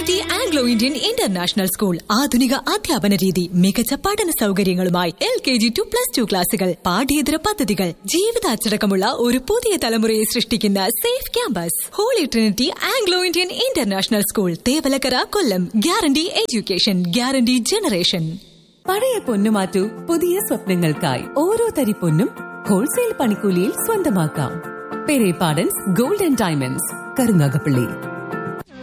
Trinity Anglo Indian international school. ആധുനിക അധ്യാപന രീതി, മികച്ച പഠന സൗകര്യങ്ങളുമായി LKG to +2 ക്ലാസുകൾ, പാഠ്യേതര പദ്ധതികൾ, ജീവിതാച്ചടക്കമുള്ള ഒരു പുതിയ തലമുറയെ സൃഷ്ടിക്കുന്ന safe campus. Holy Trinity Anglo Indian international school, Thevalakkara, കൊല്ലം. Guarantee education, guarantee generation. പഴയ പൊന്നു മാറ്റൂ, പുതിയ സ്വപ്നങ്ങൾക്കായി. ഓരോ തരി പൊന്നും ഹോൾസെയിൽ പണിക്കൂലിയിൽ സ്വന്തമാക്കാം. Perepadans gold and diamonds, Karunagappally.